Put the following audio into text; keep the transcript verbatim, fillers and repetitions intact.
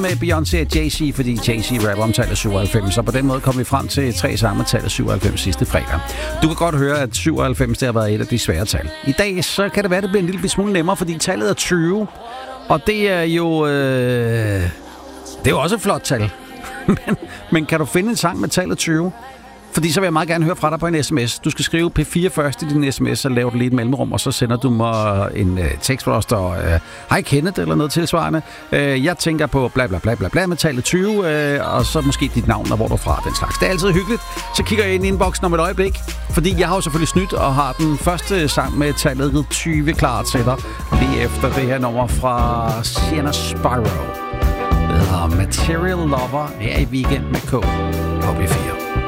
med Beyoncé og Jay-Z, fordi Jay-Z rapper om tallet syvoghalvfems, og på den måde kom vi frem til tre samme tallet syvoghalvfems sidste fredag. Du kan godt høre, at syvoghalvfems det har været et af de svære tal. I dag så kan det være, at det bliver en lille smule nemmere, fordi tallet er tyve, og det er jo øh, det er jo også et flot tal. men, men kan du finde en sang med tallet tyve? Fordi så vil jeg meget gerne høre fra dig på en sms. Du skal skrive P fire først i din sms, så laver du lige et mellemrum, og så sender du mig en uh, tekst, hvor der står, uh, hej Kenneth, eller noget tilsvarende. Uh, jeg tænker på bla bla bla bla bla med tallet tyve, uh, og så måske dit navn, og hvor du er fra, den slags. Det er altid hyggeligt. Så kigger jeg ind i inboxen om et øjeblik, fordi jeg har jo selvfølgelig snydt, og har den første sang med tallet tyve klar til dig, lige efter det her nummer fra Sienna Spyro. Det hedder Material Lover her i Weekend med K på P fire.